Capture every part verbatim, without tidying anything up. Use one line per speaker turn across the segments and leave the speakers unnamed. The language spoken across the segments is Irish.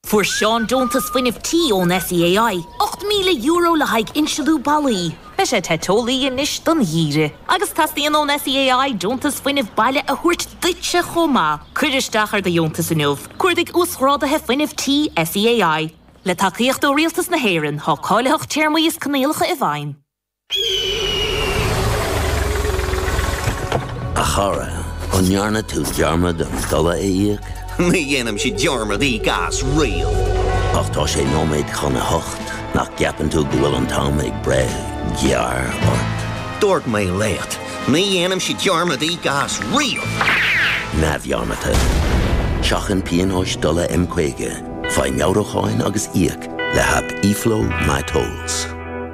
Fuair Sean Dontas fuinneamh tí ón S E A I, eight míle euro le haig insealú ballaí. Be sé tetólaí inis don híre. Agus tasíon ón S E A I Dontas fuinneamh baile a thuairt duitse chomá. Cuiristeach ar de Dontas inniuh. Cuirdig úsrádathe fuinneamh tí S E A I. Le tacaíocht ó rialtas na hÉireann, há cáileach tearmaíos canéalacha i bhain.
A chara, an nearna tú dearmad an dala éiag.
Ní dhéanam si dearmad í gas rial.
Ach tá sé nóméid chuna hocht, nach ceapan tú go bhfuil an tám ag bre, gear ort.
Dúirt mé léat, ní dhéanam si dearmad í gas rial.
Na bhearmata. Seachan píanóis dala imcuige, fai meawracháin agus íag, le hap ífló my tolls.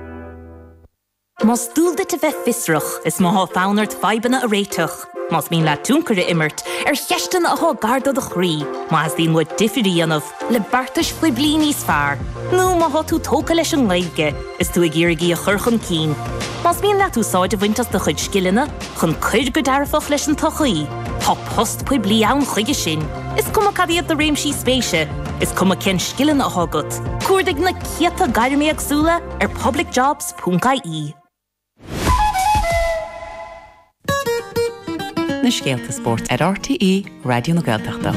Mas dúlda te bheith fisrach, is má há fánart faibanna a réiteach. Mas mín le túncara immert, ar cheistan a há garda a chrí. Mas dín mu difirí anmh, le bartas fli blí níos fearr. Nó má há tú tóca leis an laige, is tú ag iargaí a churchan cín. Mas mín le tú sáid a bhaintas de chuid scillinna, chun chuid go darfach leis an tochaí. Tá post pui blí ann chuige sin. Is cuma cadíad de réimsí spéise, is cuma cén scillinna a hágat. Cuirdig na ciata gairimí agsúla ar publicjobs dot I E.
Na Scéalta Sport ar R T E Radio na Gaeltachta.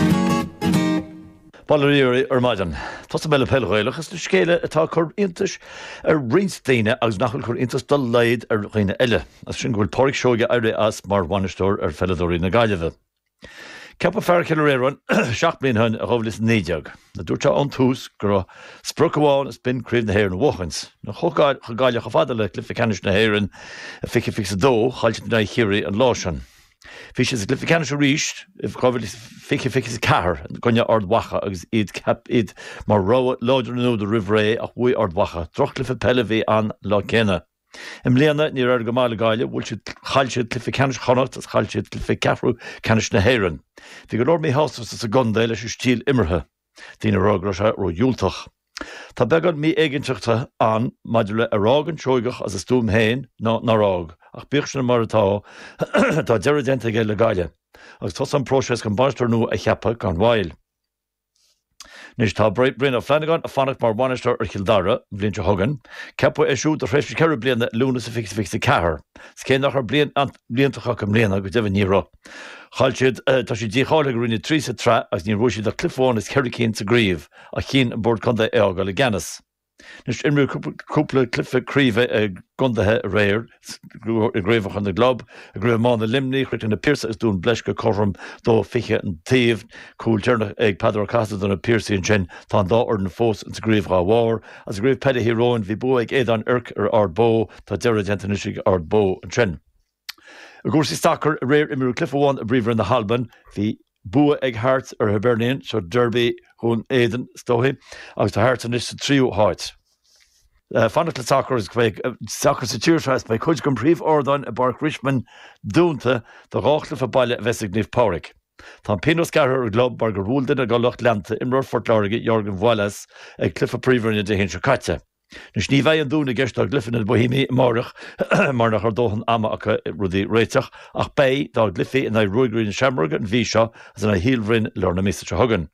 Balleríorí ar maidan. Tás a bella peilghilach is na scéile atá chur intas ar rinsdaine agus nachfuil chur intas dul leid ar réine eile. As sin bhfuil páric seoige aire as mar bhainisteoir ar felladóirí na Gaillimhe. Ceapa fear ciileréireán seach bliain hain a roimhlis néideag. Na dúirte an tús gur sprocamháin is bin críomh na hÉireann Wachans. Na chogáil chogáile go fada le Clifficanis na hÉireann a fiche fixe dó, chailte na chéirí an láisean. Fiche is Clifficanis a ríist, if choimhlis fiche fiche is cahar, gonne ard wacha agus iad cap iad mar roa láidir nó de rivré ach bhui ard wacha. Drochlifa pellehí an lá céna. Im léana ní ar go mála gáile bhfuil siad chailsead Clifficanis chonacht as chailsead Clifficeafrú canis na hÉireann. Bhí go leor mí hástas sa gunda leis stíl imirthe. Dína rágra se ro dúltach. Tá begad mí éiginteachta an maidir le arágan seoigach as a stúm héin ná narág, ach bíoch sin mar atá tá deiridenta ige le gaile, agus tos an próses gan baistar nó a cheappa gan bhail. Nis tá Brina Flanagan a fannach mar bhainisteoir ar Kildara, bblionn thugan, ceappa é siúd a freisin ceir bliana lúna sa fix fix cethir. Scéan nach ar blion bliantacha go mléana go deimh níra. Chailsiad tá sé ddíchála go rinne trí sa tre agus ní rúisiad a clifáin is ceiricín sa gríomh a chin an bord conda éaga le Genas. Nis imrú cúpla clifa críomh a gundathe a réir i gréomhach an na glob, a gréibh má na limní chuit na piersa is dún bleis go chom dó fiche an taobh cúil tearnach ag Padar Casa don na piersaí an sin tá an dá ar na fós an sa gríomh gá mhór, as a gréibh peile hiróin bhí bu ag éad an irc ar ard bó tá deiridenta nisig ard bó an sin. A gúsí stachar a réir imrú clifháin a bríomhar in na Halban, hí bua ag hart ar Hibernian, so Derby chun éan stóhí, agus tá hart an is sa tríú háit. Fannach le sacr is craig sacr sa tíirtreis bei chuid go príomh ordáin a bar Richmond dúnta do ráchla fa baile a bhesigh níomh páric. Tá Pinos Garthar ar glob bar go rúldain a go locht lenta imreoir fortláirige Jorgen Wallace ag clifa príomhharne de hin se caite. Nus ní bheith an dúna gceist ar glyfin na Bohímí marach mar nach ar dóhan ama acha rudí réiteach ach bei dá glyfi in na ruigraí na Seamrag an bhí seo as an a hílbhrin leir na mísa thugan.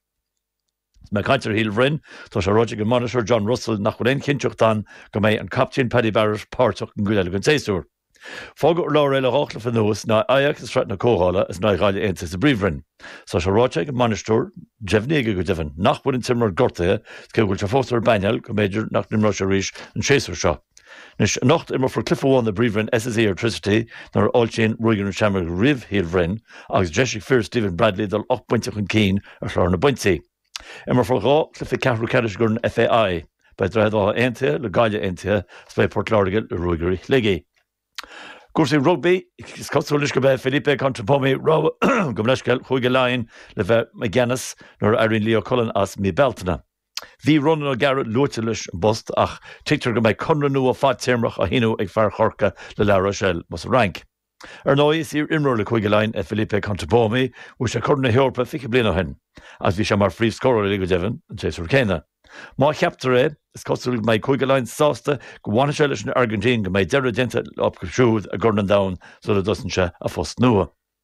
Me caiintear hílbhrin, tá sé Roger go monitor John Russell nach chuin cinteochtán go méid an captain Paddy Barrett páirteach an gúile an tééisúr. Fágad leir eile ráchla fan nús ná Ajax is freit na cóhála is ná gáile aontas sa bríomhrin. Sa sé Roger go monitor Jevníige go deimhin nach bud an timar gortathe go bhfuil se fóstar bainel go méidir nach nimrá se ríis an séasúr seo. Nis nocht immer for clifháin na bríomhrin S S E Electricity nar áiltíonn ruigear an seamar rih hílbhrin agus Jessica Fear Stephen Bradley dul ocht pointach an cín ar chláir na buintí. Immer for rá clifa ceathrú ceadis gur an F A I, bei dread á aontaithe le gaile aontaithe spé Portláirge le ruigearí léigi. Gúrsaí rugby, is cosúlis go bheith Felipe Contrapomi rá go leisceil chuige láin le bheith me Genas nar airíonn Leo Cullen as mí beltana. Bhí runnan ó Garrett luirte leis bust ach títar go méid conranú a fáid téirmach a hinú ag fear chorca le Le Rochelle mas a rank. Ar nó is ír imreoir le chuige láin e Felipe Contrapomi bhui sé chur na Heorpa fiche bliana hen, as bhí sé mar phríomh scóra le go deimhin an téasúr céine. Má cheaptar é, is cosúil méid chuige láin sásta go bhaine sé leis na Argentín go méid deiridenta op go siúd a gurnan dam so le dosan se a fós nua.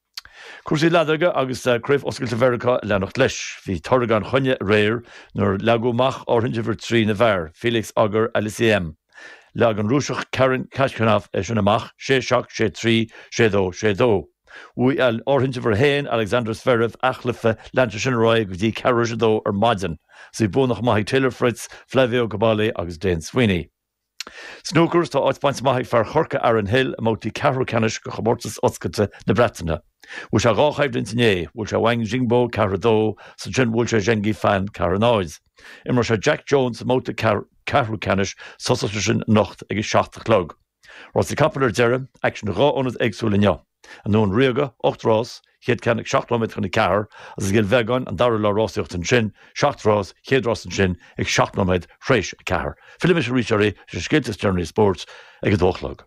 Cuasaí leadarga agus craobh oscailte Mheiriceá leannacht leis. Bhí torgan chunne réir nuair leagúmach áithinte bhar trí na bhar, Felix Auger L C M. Leag an rúiseach Karen Cashcanaf é sin amach, sé seach, sé trí, sé dó, sé dó. Ui al áithinte bhar héin Alexander Zverev achlifa leanta sin roiig go dtí ceithre dó ar maidin. Sa búnach maithí Taylor Fritz, Flavio Gabali agus Dane Sweeney. Snookers tá áitpaint maithí fear chorca Aaron Hill a mótaí ceathrú ceannis go chomórtas oscaite na Bretainna. Bhúil se gáchaibh dintané, bhúil se bhaing Jingbo ceathrú dó, sa sin bhúil se Gengi fan ceathrú náid. Imar se Jack Jones a móta ceathrú ceannis sosaiste sin nocht ag seachtach clog. Rás i capilar deire, ag sin ráionad agsúla neo. An nún riaga, ocht rás, chéad ceannig seacht lomit chun i ceathar, as gil vegan an dara le rásaíocht an sin, seacht rás, chéad rás an sin, ag seacht lomit fréis i ceathar. Philippe Richari, sé scéaltas Journey Sports, ag a dóchlog.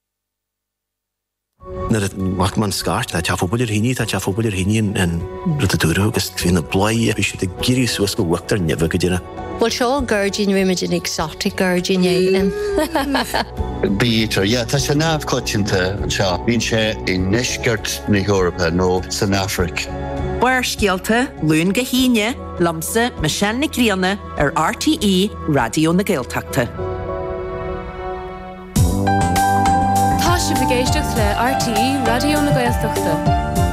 Na het maakt man skaart, dat je afvoer hier niet, dat je afvoer hier niet en dat het door ook is vind het blij, is het giri zoals ge wacht er never gedaan.
Wel zo Virgin Women exotic Virgin Island.
Beater, ja, dat is een afkotjente, ja, bin je in Neskert, in Europa, no, South Africa.
Waarskeelte, Loon Gehine, Lamse, Michelle Nikriane, er R T E, Radio na Gaeltachta.
Tá sé bhgéisteach le R T E, Radio na Gaeltachta.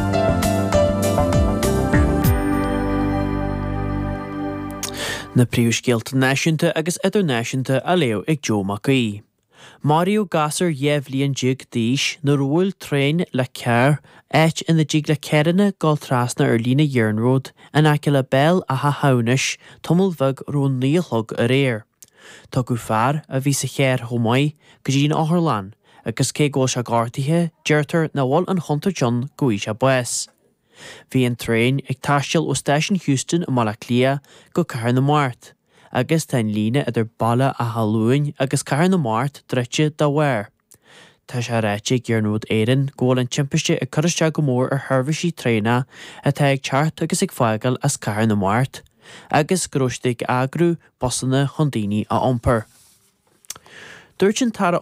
Na príomhscéalta náisiúnta agus idirnáisiúnta a leo ag Joe Macaí. Mario Gasser Yevlian jig díis na rúil trein le cear éit ina jig le cearanna gáil trasna ar lína Yearnroad an aice le bell a ha haunis tomul bhag rún níolthog a réir. Tá go fear a bhí sa chéir chomáid go dín áthirlan agus cé ggóil se gáirtithe deirtar na bhil an chunta John go í se bues. Bhí an trein ag taisteal ó Station Houston am mala clia go Cair na Mart, agus tá lína idir balla a halúin agus Cair na Mart dreite dá bhair. Tá sé réite Yearnroad éireann ggóil an timpiste ag chuiriste go mór ar thurbhaisí tréna a tá ag teart agus ag fágal as Cair na Mart, agus gróiste ag agrú bosanna chun daoine a iompar. Dúirt an tara